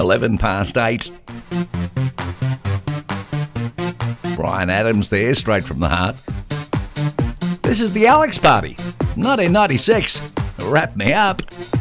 11 past 8. Bryan Adams there, straight from the heart. This is the Alex Party, 1996. Wrap me up.